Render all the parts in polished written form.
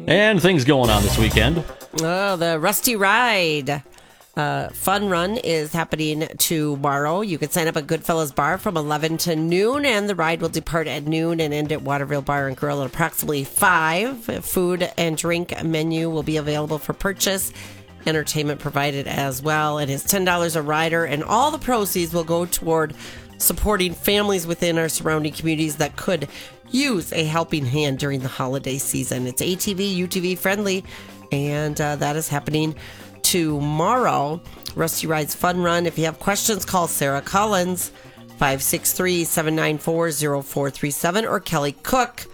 And things going on this weekend. Oh, the Rusty Ride Fun Run is happening tomorrow. You can sign up at Goodfellas Bar from 11 to noon, and the ride will depart at noon and end at Waterville Bar and Grill at approximately 5. Food and drink menu will be available for purchase. Entertainment provided as well. It is $10 a rider, and all the proceeds will go toward supporting families within our surrounding communities that could use a helping hand during the holiday season. It's ATV, UTV friendly, and that is happening tomorrow. Rusty Ride's Fun Run. If you have questions, call Sarah Collins, 563-794-0437, or Kelly Cook,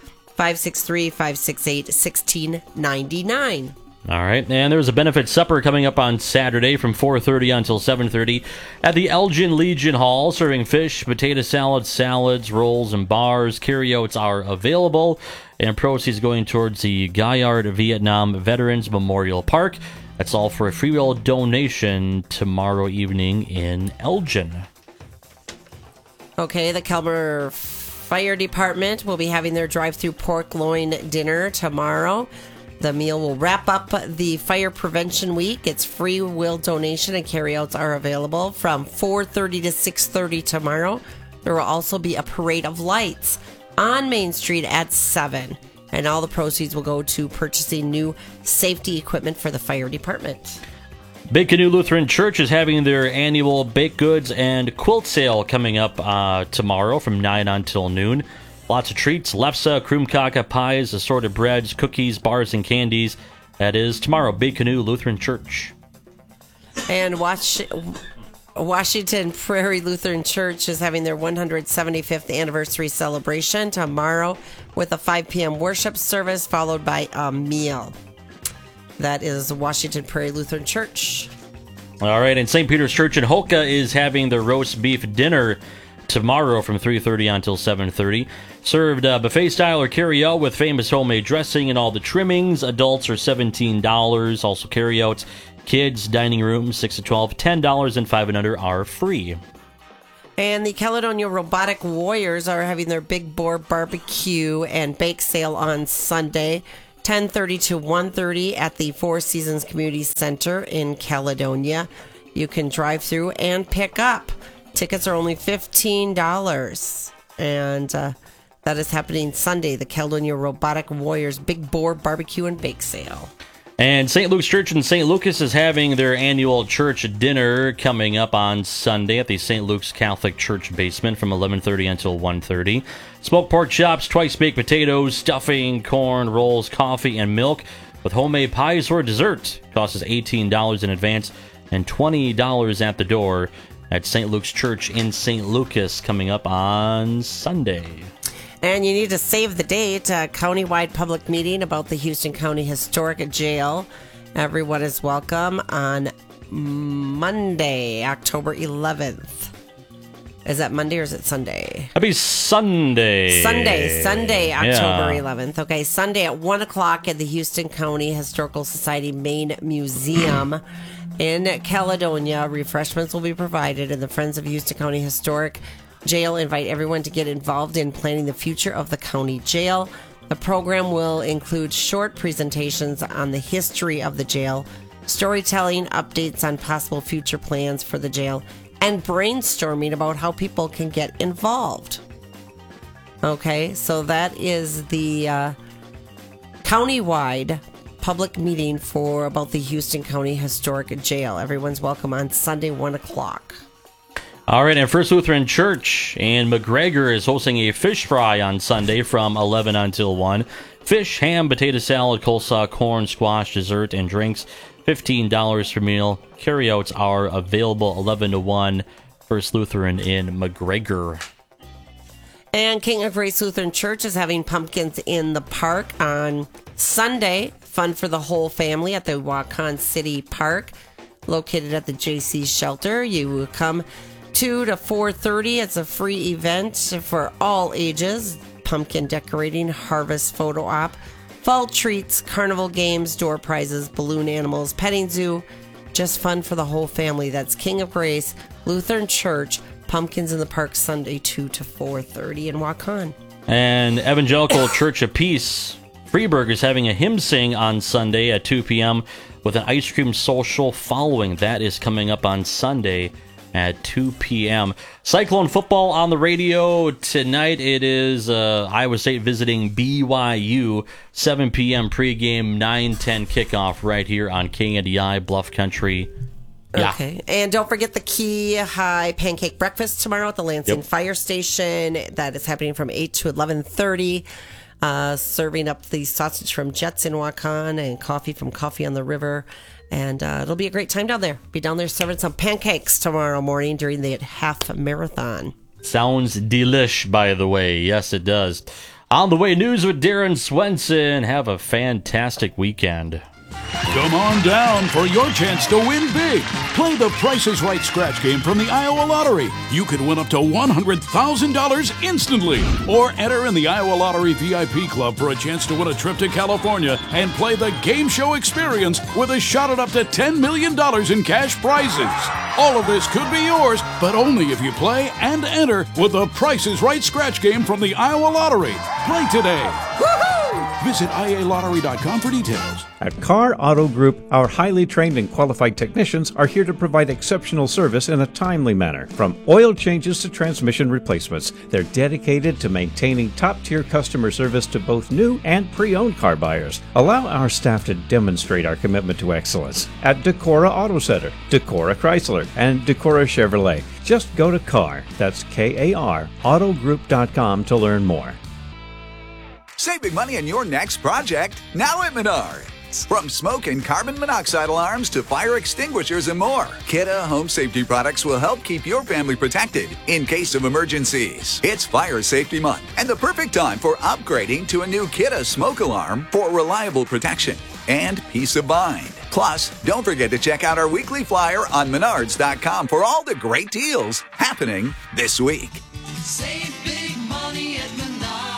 563-568-1699. All right, and there's a benefit supper coming up on Saturday from 4:30 until 7:30 at the Elgin Legion Hall, serving fish, potato salad, salads, rolls, and bars. Carryouts are available, and proceeds going towards the Gaillard Vietnam Veterans Memorial Park. That's all for a free will donation tomorrow evening in Elgin. Okay, the Kelmer Fire Department will be having their drive-through pork loin dinner tomorrow. The meal will wrap up the Fire Prevention Week. It's free will donation, and carryouts are available from 4:30 to 6:30 tomorrow. There will also be a parade of lights on Main Street at 7. And all the proceeds will go to purchasing new safety equipment for the fire department. Big Canoe Lutheran Church is having their annual baked goods and quilt sale coming up tomorrow from 9 until noon. Lots of treats, lefse, kroomkaka, pies, assorted breads, cookies, bars, and candies. That is tomorrow, Big Canoe Lutheran Church. And Washington Prairie Lutheran Church is having their 175th anniversary celebration tomorrow with a 5 p.m. worship service followed by a meal. That is Washington Prairie Lutheran Church. All right, and St. Peter's Church in Hoka is having their roast beef dinner tomorrow from 3:30 until 7:30. Served buffet style or carry-out with famous homemade dressing and all the trimmings. Adults are $17. Also carry-outs. Kids, dining room, 6 to 12, $10, and 5 and under are free. And the Caledonia Robotic Warriors are having their Big Boar Barbecue and Bake Sale on Sunday, 10:30 to 1:30 at the Four Seasons Community Center in Caledonia. You can drive through and pick up. Tickets are only $15. And that is happening Sunday, the Caledonia Robotic Warriors Big Boar Barbecue and Bake Sale. And St. Luke's Church in St. Lucas is having their annual church dinner coming up on Sunday at the St. Luke's Catholic Church basement from 11:30 until 1:30. Smoked pork chops, twice baked potatoes, stuffing, corn, rolls, coffee, and milk with homemade pies or dessert. Cost is $18 in advance and $20 at the door at St. Luke's Church in St. Lucas coming up on Sunday. And you need to save the date, a countywide public meeting about the Houston County Historic Jail. Everyone is welcome on Monday, October 11th. Is that Monday or is it Sunday? That'd be Sunday. Sunday, October 11th. Okay, Sunday at 1 o'clock at the Houston County Historical Society Main Museum in Caledonia. Refreshments will be provided, and the Friends of Houston County Historic Jail invite everyone to get involved in planning the future of the county jail. The program will include short presentations on the history of the jail, storytelling, updates on possible future plans for the jail, and brainstorming about how people can get involved. Okay, so that is the countywide public meeting for about the Houston County Historic Jail. Everyone's welcome on Sunday, 1 o'clock. All right, and First Lutheran Church in McGregor is hosting a fish fry on Sunday from 11 until 1. Fish, ham, potato salad, coleslaw, corn, squash, dessert, and drinks, $15 per meal. Carryouts are available 11 to 1. First Lutheran in McGregor. And King of Grace Lutheran Church is having pumpkins in the park on Sunday. Fun for the whole family at the Waukon City Park, located at the JC Shelter. You will come 2 to 4:30. It's a free event for all ages. Pumpkin decorating, harvest photo op, fall treats, carnival games, door prizes, balloon animals, petting zoo. Just fun for the whole family. That's King of Grace Lutheran Church, Pumpkins in the Park, Sunday 2 to 4:30 in Waukon. And Evangelical Church of Peace Freeburg is having a hymn sing on Sunday at 2 p.m. with an ice cream social following. That is coming up on Sunday at 2 p.m. Cyclone football on the radio tonight. It is Iowa State visiting BYU. 7 p.m. pregame, 9:10 kickoff right here on KNDI Bluff Country. Yeah. Okay. And don't forget the Key High Pancake Breakfast tomorrow at the Lansing Fire Station. That is happening from 8 to 11:30. Serving up the sausage from Jets in Waukon and coffee from Coffee on the River. And it'll be a great time down there. Be down there serving some pancakes tomorrow morning during the half marathon. Sounds delish, by the way. Yes, it does. On the way, news with Darren Swenson. Have a fantastic weekend. Come on down for your chance to win big. Play the Price is Right scratch game from the Iowa Lottery. You could win up to $100,000 instantly. Or enter in the Iowa Lottery VIP Club for a chance to win a trip to California and play the game show experience with a shot at up to $10 million in cash prizes. All of this could be yours, but only if you play and enter with the Price is Right scratch game from the Iowa Lottery. Play today. Woohoo! Visit IALottery.com for details. At Carr Auto Group, our highly trained and qualified technicians are here to provide exceptional service in a timely manner. From oil changes to transmission replacements, they're dedicated to maintaining top-tier customer service to both new and pre-owned car buyers. Allow our staff to demonstrate our commitment to excellence at Decorah Auto Center, Decorah Chrysler, and Decorah Chevrolet. Just go to Carr, that's K-A-R, autogroup.com to learn more. Save big money on your next project, now at Menards. From smoke and carbon monoxide alarms to fire extinguishers and more, Kidde Home Safety products will help keep your family protected in case of emergencies. It's Fire Safety Month and the perfect time for upgrading to a new Kidde smoke alarm for reliable protection and peace of mind. Plus, don't forget to check out our weekly flyer on Menards.com for all the great deals happening this week. Save big money at Menards.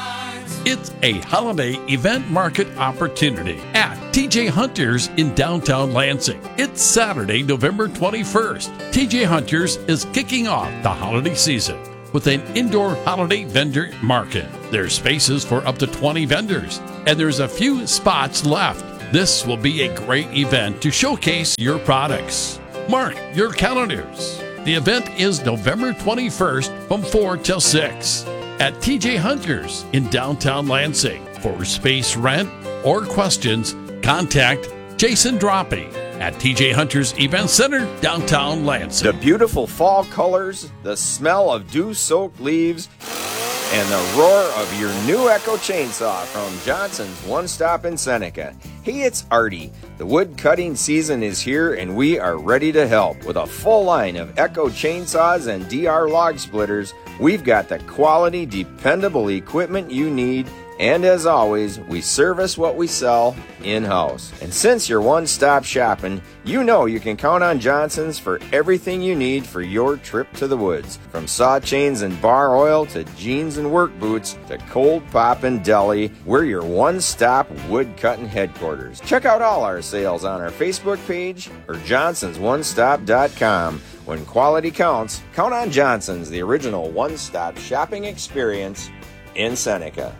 It's a holiday event market opportunity at TJ Hunters in downtown Lansing. It's Saturday, November 21st. TJ Hunters is kicking off the holiday season with an indoor holiday vendor market. There's spaces for up to 20 vendors, and there's a few spots left. This will be a great event to showcase your products. Mark your calendars. The event is November 21st from 4 till 6 at TJ Hunters in downtown Lansing. For space rent or questions, contact Jason Droppy at TJ Hunters Event Center, downtown Lansing. The beautiful fall colors, the smell of dew-soaked leaves, and the roar of your new Echo chainsaw from Johnson's One Stop in Seneca. Hey, it's Artie. The wood cutting season is here and we are ready to help. With a full line of Echo chainsaws and DR log splitters, we've got the quality, dependable equipment you need. And as always, we service what we sell in-house. And since you're one-stop shopping, you know you can count on Johnson's for everything you need for your trip to the woods. From saw chains and bar oil to jeans and work boots to cold pop and deli, we're your one-stop wood-cutting headquarters. Check out all our sales on our Facebook page or johnsonsonestop.com. When quality counts, count on Johnson's, the original one-stop shopping experience in Seneca.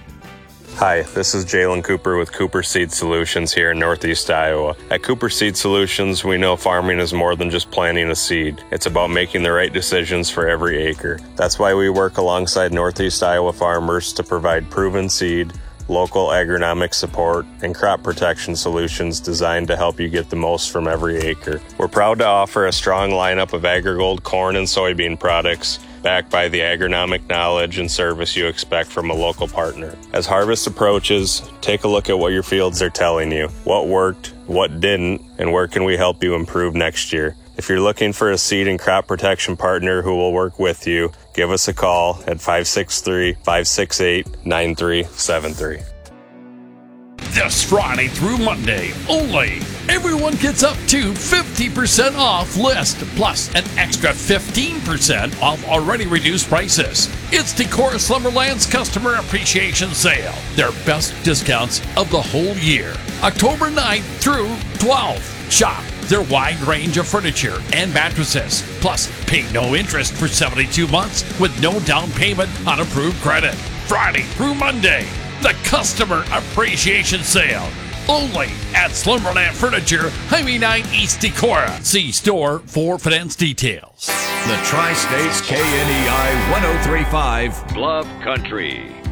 Hi, this is Jalen Cooper with Cooper Seed Solutions here in Northeast Iowa. At Cooper Seed Solutions, we know farming is more than just planting a seed. It's about making the right decisions for every acre. That's why we work alongside Northeast Iowa farmers to provide proven seed, local agronomic support, and crop protection solutions designed to help you get the most from every acre. We're proud to offer a strong lineup of AgriGold corn and soybean products, backed by the agronomic knowledge and service you expect from a local partner. As harvest approaches, take a look at what your fields are telling you, what worked, what didn't, and where can we help you improve next year. If you're looking for a seed and crop protection partner who will work with you, give us a call at 563-568-9373. This Friday through Monday only. Everyone gets up to 50% off list, plus an extra 15% off already reduced prices. It's Decorah Slumberland's Customer Appreciation Sale. Their best discounts of the whole year. October 9th through 12th. Shop their wide range of furniture and mattresses. Plus, pay no interest for 72 months with no down payment on approved credit. Friday through Monday. the Customer Appreciation Sale. Only at Slumberland Furniture, Highway 9 East Decorah. See store for finance details. The Tri-States KNEI 103.5 Bluff Country.